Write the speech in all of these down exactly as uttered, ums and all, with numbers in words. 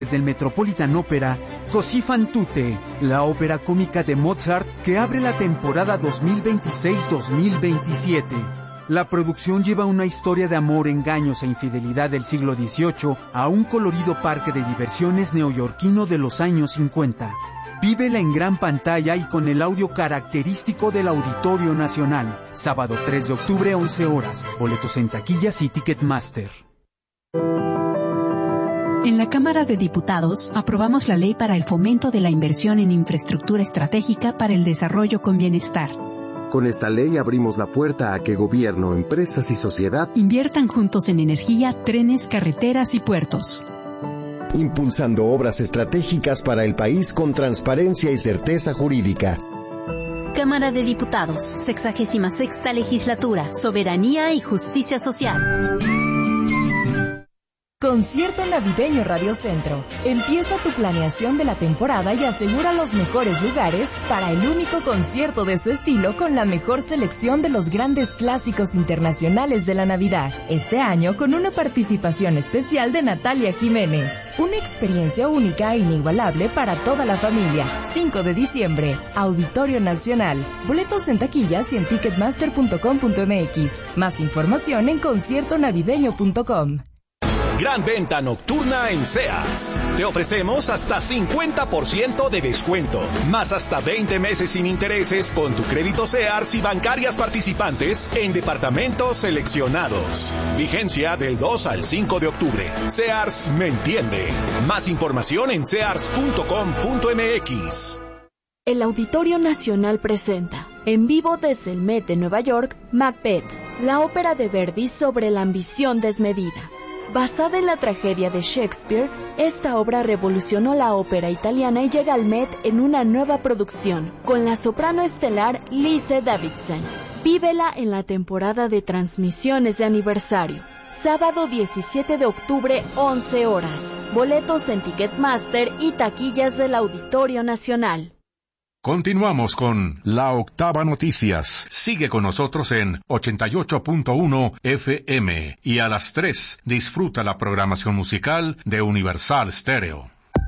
del Metropolitan Opera, Così fan tutte, la ópera cómica de Mozart que abre la temporada dos mil veintiséis dos mil veintisiete. La producción lleva una historia de amor, engaños e infidelidad del siglo dieciocho a un colorido parque de diversiones neoyorquino de los años cincuenta. Vívela en gran pantalla y con el audio característico del Auditorio Nacional. Sábado tres de octubre, once horas. Boletos en taquillas y Ticketmaster. En la Cámara de Diputados aprobamos la Ley para el Fomento de la Inversión en Infraestructura Estratégica para el Desarrollo con Bienestar. Con esta ley abrimos la puerta a que gobierno, empresas y sociedad inviertan juntos en energía, trenes, carreteras y puertos, impulsando obras estratégicas para el país con transparencia y certeza jurídica. Cámara de Diputados, sexagésima sexta Legislatura, Soberanía y Justicia Social. Concierto Navideño Radio Centro. Empieza tu planeación de la temporada y asegura los mejores lugares para el único concierto de su estilo con la mejor selección de los grandes clásicos internacionales de la Navidad. Este año con una participación especial de Natalia Jiménez. Una experiencia única e inigualable para toda la familia. cinco de diciembre, Auditorio Nacional. Boletos en taquillas y en ticketmaster punto com punto m x. Más información en concierto navideño punto com. Gran venta nocturna en Sears. Te ofrecemos hasta cincuenta por ciento de descuento, más hasta veinte meses sin intereses con tu crédito Sears y bancarias participantes en departamentos seleccionados. Vigencia del dos al cinco de octubre. Sears me entiende. Más información en sears punto com punto m x. El Auditorio Nacional presenta, en vivo desde el Met de Nueva York, Macbeth, la ópera de Verdi sobre la ambición desmedida. Basada en la tragedia de Shakespeare, esta obra revolucionó la ópera italiana y llega al Met en una nueva producción, con la soprano estelar Lise Davidsen. Vívela en la temporada de transmisiones de aniversario. Sábado diecisiete de octubre, once horas. Boletos en Ticketmaster y taquillas del Auditorio Nacional. Continuamos con La Octava Noticias. Sigue con nosotros en ochenta y ocho punto uno F M y a las tres disfruta la programación musical de Universal Stereo.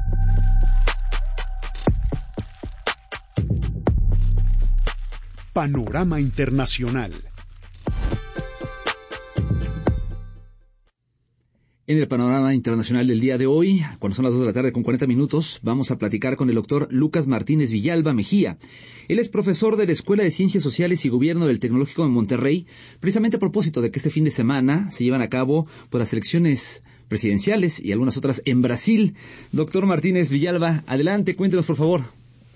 Panorama Internacional. En el panorama internacional del día de hoy, cuando son las dos de la tarde con cuarenta minutos, vamos a platicar con el doctor Lucas Martínez Villalba Mejía. Él es profesor de la Escuela de Ciencias Sociales y Gobierno del Tecnológico de Monterrey, precisamente a propósito de que este fin de semana se llevan a cabo pues, las elecciones presidenciales y algunas otras en Brasil. Doctor Martínez Villalba, adelante, cuéntenos por favor.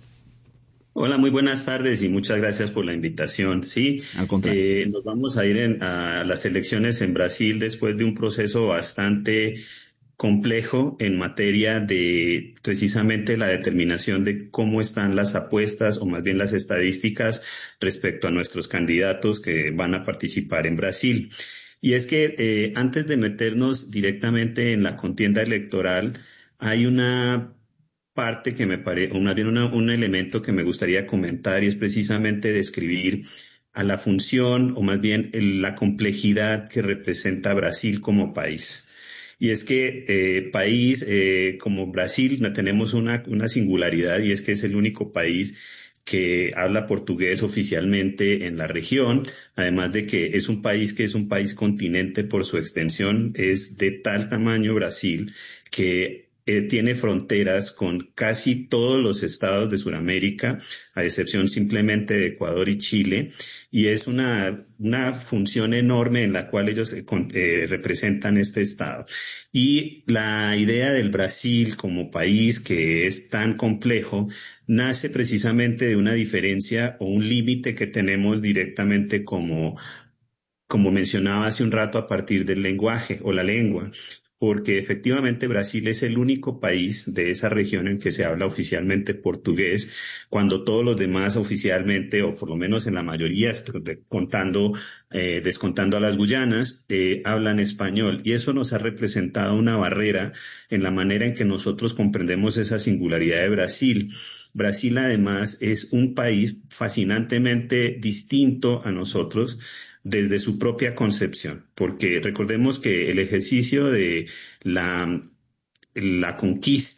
Hola, muy buenas tardes y muchas gracias por la invitación. Sí, al contrario. Eh, nos vamos a ir en, a las elecciones en Brasil después de un proceso bastante complejo en materia de precisamente la determinación de cómo están las apuestas o más bien las estadísticas respecto a nuestros candidatos que van a participar en Brasil. Y es que eh, antes de meternos directamente en la contienda electoral, hay una parte que me parece, o más bien una, un elemento que me gustaría comentar y es precisamente describir a la función o más bien el, la complejidad que representa Brasil como país. Y es que eh, país eh, como Brasil tenemos una, una singularidad y es que es el único país que habla portugués oficialmente en la región, además de que es un país que es un país continente por su extensión, es de tal tamaño Brasil que Eh, tiene fronteras con casi todos los estados de Sudamérica, a excepción simplemente de Ecuador y Chile, y es una, una función enorme en la cual ellos eh, eh, representan este estado. Y la idea del Brasil como país que es tan complejo nace precisamente de una diferencia o un límite que tenemos directamente como, como mencionaba hace un rato a partir del lenguaje o la lengua. Porque efectivamente Brasil es el único país de esa región en que se habla oficialmente portugués, cuando todos los demás oficialmente, o por lo menos en la mayoría, contando, eh, descontando a las Guyanas, eh, hablan español. Y eso nos ha representado una barrera en la manera en que nosotros comprendemos esa singularidad de Brasil. Brasil además es un país fascinantemente distinto a nosotros, desde su propia concepción, porque recordemos que el ejercicio de la la conquista